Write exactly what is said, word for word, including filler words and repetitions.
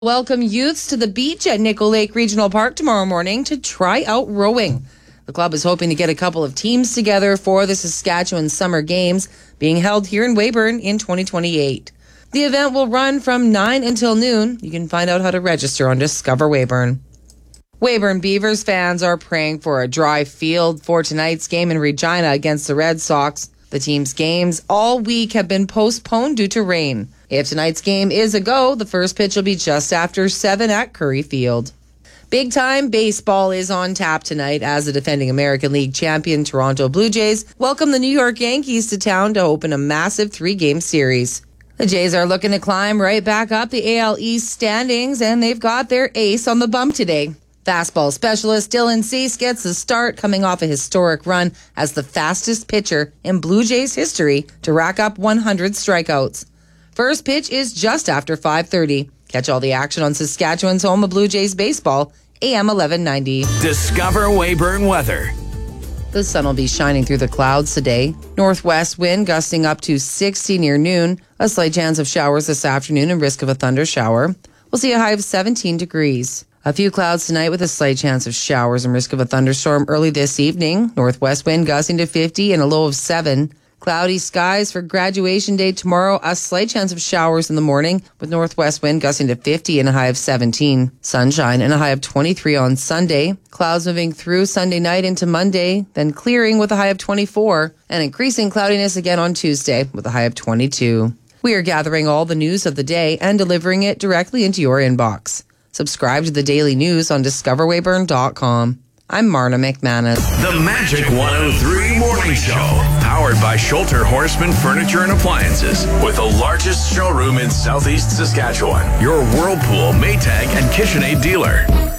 Welcome youths to the beach at Nickel Lake Regional Park tomorrow morning to try out rowing. The club is hoping to get a couple of teams together for the Saskatchewan Summer Games being held here in Weyburn in twenty twenty-eight. The event will run from nine until noon. You can find out how to register on Discover Weyburn. Weyburn Beavers fans are praying for a dry field for tonight's game in Regina against the Red Sox. The team's games all week have been postponed due to rain. If tonight's game is a go, the first pitch will be just after seven at Curry Field. Big time baseball is on tap tonight as the defending American League champion Toronto Blue Jays welcome the New York Yankees to town to open a massive three-game series. The Jays are looking to climb right back up the A L East standings, and they've got their ace on the bump today. Fastball specialist Dylan Cease gets the start, coming off a historic run as the fastest pitcher in Blue Jays history to rack up one hundred strikeouts. First pitch is just after five thirty. Catch all the action on Saskatchewan's home of Blue Jays baseball, A M eleven ninety. Discover Weyburn weather. The sun will be shining through the clouds today. Northwest wind gusting up to sixty near noon. A slight chance of showers this afternoon and risk of a thunder shower. We'll see a high of seventeen degrees. A few clouds tonight with a slight chance of showers and risk of a thunderstorm early this evening. Northwest wind gusting to fifty and a low of seven. Cloudy skies for graduation day tomorrow. A slight chance of showers in the morning with northwest wind gusting to fifty and a high of seventeen. Sunshine and a high of twenty-three on Sunday. Clouds moving through Sunday night into Monday, then clearing with a high of twenty-four and increasing cloudiness again on Tuesday with a high of twenty-two. We are gathering all the news of the day and delivering it directly into your inbox. Subscribe to the daily news on discover weyburn dot com. I'm Marna McManus. The Magic one oh three Morning Show, powered by Schulter Horseman Furniture and Appliances, with the largest showroom in Southeast Saskatchewan. Your Whirlpool, Maytag, and KitchenAid dealer.